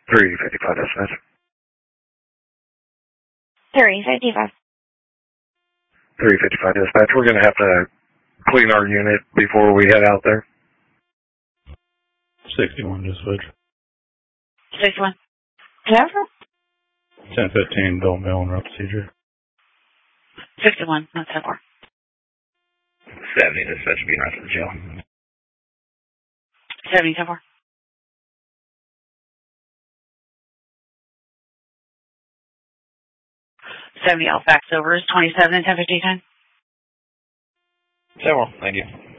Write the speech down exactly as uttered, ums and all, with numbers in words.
three fifty-five dispatch. three fifty-five. three fifty-five dispatch. We're going to have to clean our unit before we head out there. sixty-one dispatch. sixty-one. Whatever. ten fifteen, don't mail and route procedure. sixty-one, not ten four. seventy dispatch being rushed to the jail. seventy, ten four. seventy, I'll fax over is twenty-seven and ten fifty-nine. ten four, thank you.